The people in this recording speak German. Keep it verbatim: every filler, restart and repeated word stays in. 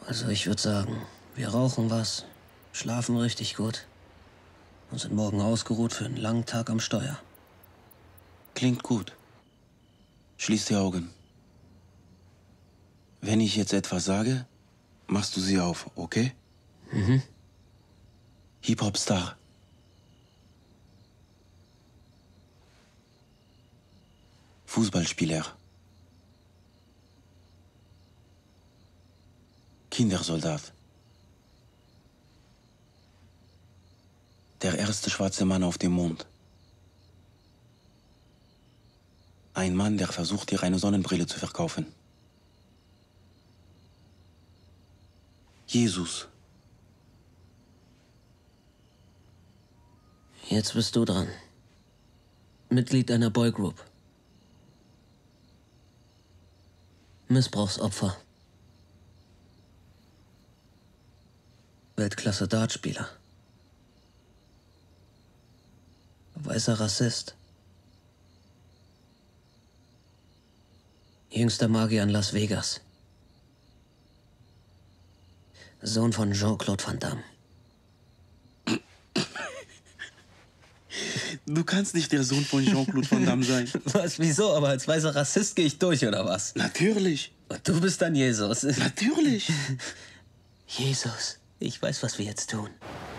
Also ich würde sagen, wir rauchen was, schlafen richtig gut und sind morgen ausgeruht für einen langen Tag am Steuer. Klingt gut. Schließ die Augen. Wenn ich jetzt etwas sage, machst du sie auf, okay? Mhm. Hip-Hop-Star. Fußballspieler. Kindersoldat. Der erste schwarze Mann auf dem Mond. Ein Mann, der versucht, dir eine Sonnenbrille zu verkaufen. Jesus. Jetzt bist du dran. Mitglied einer Boygroup. Missbrauchsopfer. Weltklasse Dartspieler. Weißer Rassist. Jüngster Magier in Las Vegas. Sohn von Jean-Claude Van Damme. Du kannst nicht der Sohn von Jean-Claude Van Damme sein. Was, wieso? Aber als weißer Rassist gehe ich durch, oder was? Natürlich. Und du bist dann Jesus. Natürlich. Jesus, ich weiß, was wir jetzt tun.